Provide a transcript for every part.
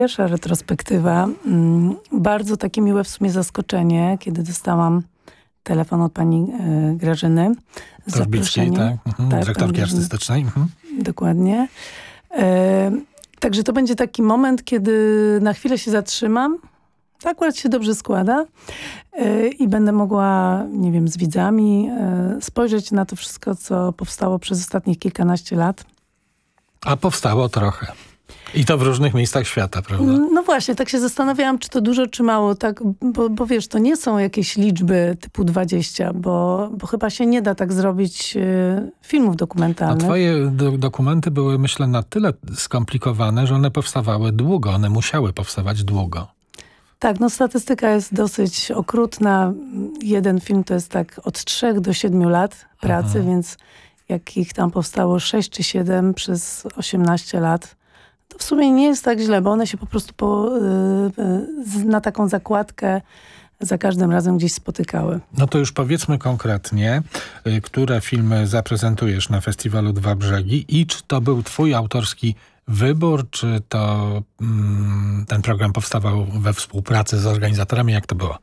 Pierwsza retrospektywa, bardzo takie miłe w sumie zaskoczenie, kiedy dostałam telefon od pani Grażyny. Torbickiej, tak? Tak, Dyrektorki artystycznej. Dokładnie. Także to będzie taki moment, kiedy na chwilę się zatrzymam. To akurat się dobrze składa i będę mogła, nie wiem, z widzami spojrzeć na to wszystko, co powstało przez ostatnich kilkanaście lat. A powstało trochę. I to w różnych miejscach świata, prawda? No właśnie, tak się zastanawiałam, czy to dużo, czy mało, tak, bo wiesz, to nie są jakieś liczby typu 20, bo chyba się nie da tak zrobić filmów dokumentalnych. A twoje dokumenty były, myślę, na tyle skomplikowane, że one powstawały długo, one musiały powstawać długo. Tak, no statystyka jest dosyć okrutna. Jeden film to jest tak od 3 do 7 lat pracy, więc jak ich tam powstało 6 czy 7 przez 18 lat, to w sumie nie jest tak źle, bo one się po prostu na taką zakładkę za każdym razem gdzieś spotykały. No to już powiedzmy konkretnie, które filmy zaprezentujesz na festiwalu Dwa Brzegi i czy to był twój autorski wybór, czy to ten program powstawał we współpracy z organizatorami? Jak to było?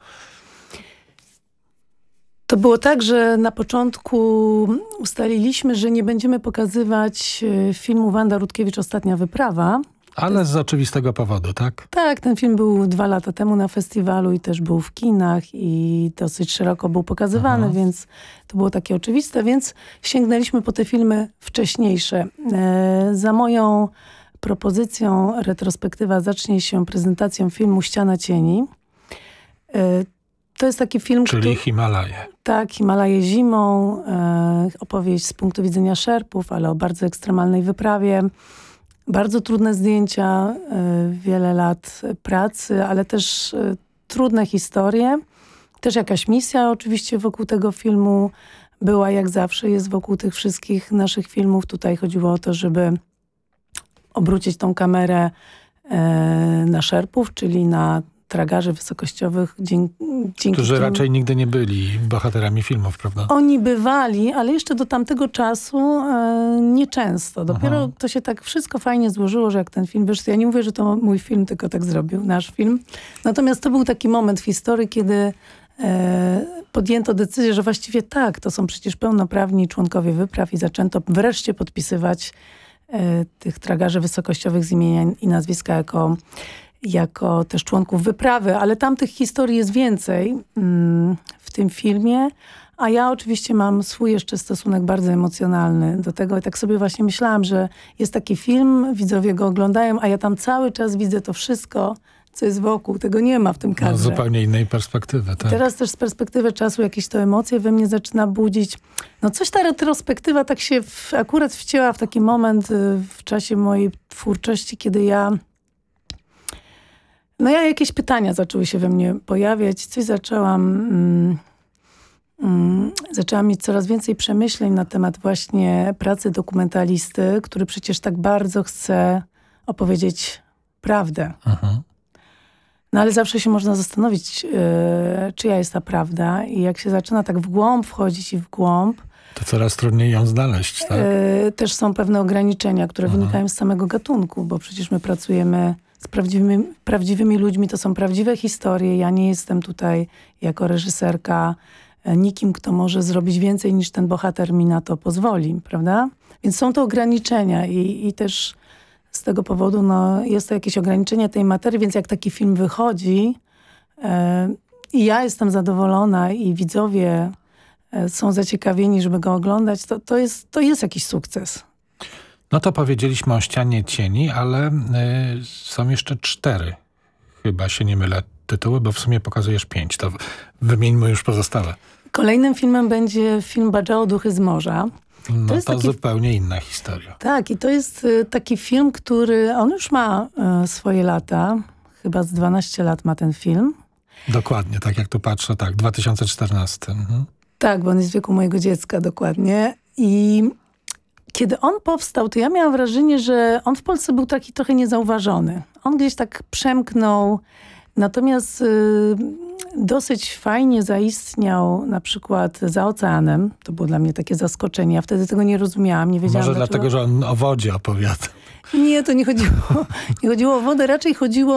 To było tak, że na początku ustaliliśmy, że nie będziemy pokazywać filmu Wanda Rutkiewicz Ostatnia wyprawa. Ale z oczywistego powodu, tak? Tak, ten film był 2 lata temu na festiwalu i też był w kinach i dosyć szeroko był pokazywany, więc to było takie oczywiste, więc sięgnęliśmy po te filmy wcześniejsze. Za moją propozycją retrospektywa zacznie się prezentacją filmu Ściana cieni. To jest taki film, czyli Himalaje. Tak, Himalaje zimą, opowieść z punktu widzenia Szerpów, ale o bardzo ekstremalnej wyprawie. Bardzo trudne zdjęcia, wiele lat pracy, ale też trudne historie. Też jakaś misja oczywiście wokół tego filmu była, jak zawsze jest wokół tych wszystkich naszych filmów. Tutaj chodziło o to, żeby obrócić tą kamerę na Szerpów, czyli na tragarzy wysokościowych, dzięki którzy raczej nigdy nie byli bohaterami filmów, prawda? Oni bywali, ale jeszcze do tamtego czasu nieczęsto. Dopiero to się tak wszystko fajnie złożyło, że jak ten film wyszedł, ja nie mówię, że to mój film, tylko tak zrobił, nasz film. Natomiast to był taki moment w historii, kiedy podjęto decyzję, że właściwie tak, to są przecież pełnoprawni członkowie wypraw i zaczęto wreszcie podpisywać tych tragarzy wysokościowych z imienia i nazwiska jako też członków wyprawy, ale tam tych historii jest więcej w tym filmie, a ja oczywiście mam swój jeszcze stosunek bardzo emocjonalny do tego i tak sobie właśnie myślałam, że jest taki film, widzowie go oglądają, a ja tam cały czas widzę to wszystko, co jest wokół. Tego nie ma w tym kadrze. No, zupełnie innej perspektywy. Tak. Teraz też z perspektywy czasu jakieś to emocje we mnie zaczyna budzić. No coś ta retrospektywa tak się akurat wcięła w taki moment w czasie mojej twórczości, kiedy ja jakieś pytania zaczęły się we mnie pojawiać. Coś zaczęłam mieć coraz więcej przemyśleń na temat właśnie pracy dokumentalisty, który przecież tak bardzo chce opowiedzieć prawdę. No ale zawsze się można zastanowić, czyja jest ta prawda i jak się zaczyna tak w głąb wchodzić i w głąb, to coraz trudniej ją znaleźć, tak? Też są pewne ograniczenia, które wynikają z samego gatunku, bo przecież my pracujemy z prawdziwymi ludźmi, to są prawdziwe historie. Ja nie jestem tutaj jako reżyserka nikim, kto może zrobić więcej niż ten bohater mi na to pozwoli, prawda? Więc są to ograniczenia i też z tego powodu jest to jakieś ograniczenie tej materii, więc jak taki film wychodzi i ja jestem zadowolona i widzowie są zaciekawieni, żeby go oglądać, to jest jakiś sukces. No to powiedzieliśmy o Ścianie cieni, ale są jeszcze 4, chyba się nie mylę, tytuły, bo w sumie pokazujesz 5. To wymieńmy już pozostałe. Kolejnym filmem będzie film Badżao Duchy z morza. No to zupełnie inna historia. Tak, i to jest taki film, on już ma swoje lata. Chyba z 12 lat ma ten film. Dokładnie, tak jak tu patrzę, tak, 2014. Tak, bo on jest w wieku mojego dziecka, dokładnie. I kiedy on powstał, to ja miałam wrażenie, że on w Polsce był taki trochę niezauważony. On gdzieś tak przemknął, natomiast dosyć fajnie zaistniał na przykład Za oceanem. To było dla mnie takie zaskoczenie. Ja wtedy tego nie rozumiałam, nie wiedziałam Może dlatego, że on o wodzie opowiada. Nie, to nie chodziło o wodę, raczej chodziło